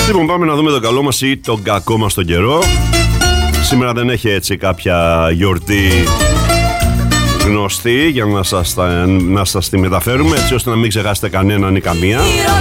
Λοιπόν, πάμε να δούμε το καλό μας ή τον κακό μας τον καιρό. Σήμερα δεν έχει έτσι κάποια γιορτή γνωστή για να σας τη μεταφέρουμε, έτσι ώστε να μην ξεχάσετε κανέναν ή καμία.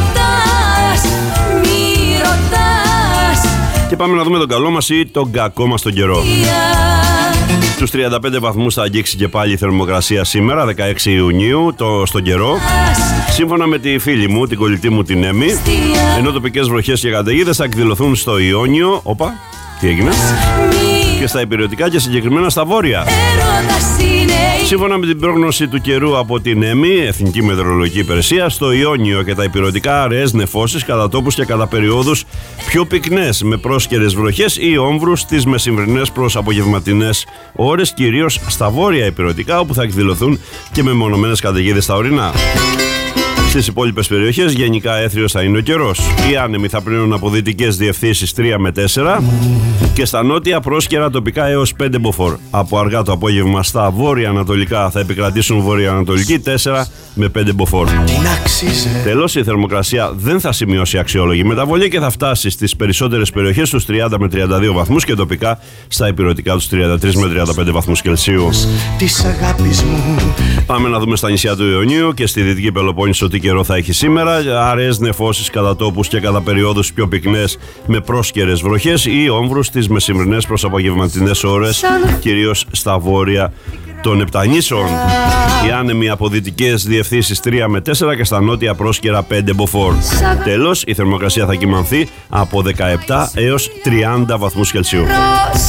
Και πάμε να δούμε τον καλό μας ή τον κακό μας τον καιρό. Στους 35 βαθμούς θα αγγίξει και πάλι η θερμοκρασία σήμερα, 16 Ιουνίου, στον καιρό. Σύμφωνα με τη φίλη μου, την κολλητή μου την Έμι, ενώ τοπικές βροχές και καταιγίδες θα εκδηλωθούν στο Ιόνιο. Όπα, τι έγινε? Και στα ηπειρωτικά και συγκεκριμένα στα βόρεια. Σύμφωνα με την πρόγνωση του καιρού από την ΕΜΗ, Εθνική Μετεωρολογική Υπηρεσία, στο Ιόνιο και τα ηπειρωτικά αραιές νεφώσεις κατά τόπους και κατά περιόδους πιο πυκνές με πρόσκαιρες βροχές ή όμβρους στις μεσημβρινές προς απογευματινές ώρες, κυρίως στα βόρεια ηπειρωτικά, όπου θα εκδηλωθούν και μεμονωμένες καταιγίδες στα ορεινά. Στις υπόλοιπες περιοχές γενικά έθριος θα είναι ο καιρός. Οι άνεμοι θα πλύνουν από δυτικές διευθύνσεις 3 με 4 και στα νότια πρόσκαιρα τοπικά έως 5 μποφόρ. Από αργά το απόγευμα στα βόρεια-ανατολικά θα επικρατήσουν βορειοανατολική 4 με 5 μποφόρ. Τέλος, η θερμοκρασία δεν θα σημειώσει αξιόλογη μεταβολή και θα φτάσει στις περισσότερες περιοχές στους 30 με 32 βαθμούς και τοπικά στα ηπειρωτικά τους 33 με 35 βαθμούς Κελσίου. Πάμε να δούμε στα νησιά του Ιωνίου και στη Δυτική Πελοπόννησο τι καιρό θα έχει σήμερα. Αραιές νεφώσεις κατά τόπους και κατά περιόδους πιο πυκνές με πρόσκαιρες βροχές ή όμβρους στις μεσημβρινές προς απογευματινές ώρες, κυρίως στα βόρεια των Επτανήσεων. Οι άνεμοι από δυτικές διευθύνσεις 3 με 4 και στα νότια πρόσκαιρα 5 μποφόρ. Τέλος, η θερμοκρασία θα κυμανθεί από 17 έως 30 βαθμούς Κελσίου.